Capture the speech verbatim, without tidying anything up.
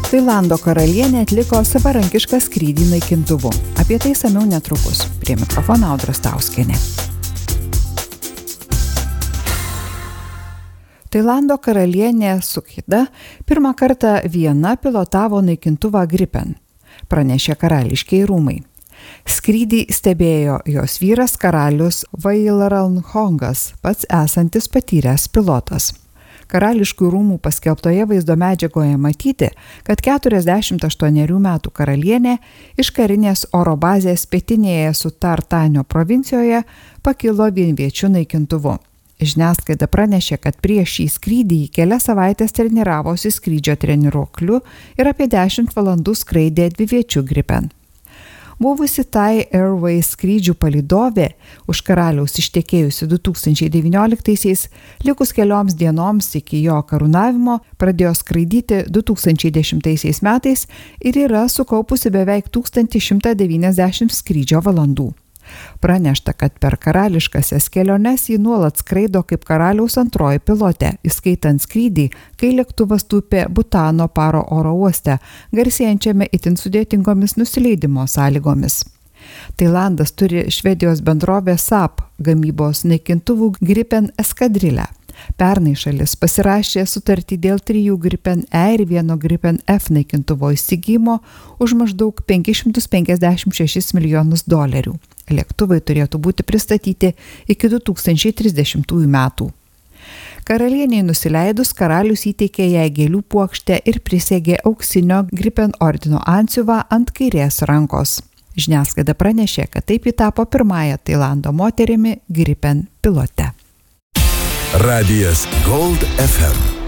Tailando karalienė atliko savarankišką skrydį naikintuvu. Apie tai išsamiau netrukus. Prie mikrofono Audra Stauskienė. Tailando karalienė Sukhida pirmą kartą viena pilotavo naikintuvą Gripen, pranešė karališkiai rūmai. Skrydį stebėjo jos vyras karalius Vajiralongkornas, pats esantis patyręs pilotas. Karališkų rūmų paskelbtoje vaizdo medžiagoje matyti, kad keturiasdešimt aštuonerių metų karalienė iš karinės oro bazės pietinėje Sutartanio provincijoje pakilo vienviečiu naikintuvu. Žiniasklaida pranešė, kad prieš šį skrydį kelias savaitės treniravosi skrydžio treniruokliu ir apie dešimt valandų skraidė dviviečiu Gripen. Buvusi Thai Airways skrydžių palydovė, už karaliaus ištekėjusi du tūkstančiai devynioliktaisiais, likus kelioms dienoms iki jo karūnavimo, pradėjo skraidyti du tūkstančiai dešimtaisiais metais ir yra sukaupusi beveik tūkstantį šimtą devyniasdešimt skrydžio valandų. Pranešta, kad per karališkasias keliones ji nuolat skraido kaip karaliaus antroji pilotė, įskaitant skrydį, kai lėktuvas tūpė Butano Paro oro uoste, garsėjančiame itin sudėtingomis nusileidimo sąlygomis. Tailandas turi Švedijos bendrovė S A P gamybos naikintuvų Gripen eskadrilę. Pernai šalis pasirašė sutartį dėl trijų Gripen E ir vieno Gripen F naikintuvo įsigymo už maždaug penkis šimtus penkiasdešimt šešis milijonus dolerių. Lėktuvai turėtų būti pristatyti iki du tūkstančiai trisdešimtųjų metų. Karalieniai nusileidus, karalius įteikė jai gėlių puokštę ir prisegė auksinio Gripen ordino antsiuvą ant kairės rankos. Žiniasklaida pranešė, kad taip ji tapo pirmąją Tailando moterimi Gripen pilote. Radijas Gold F M.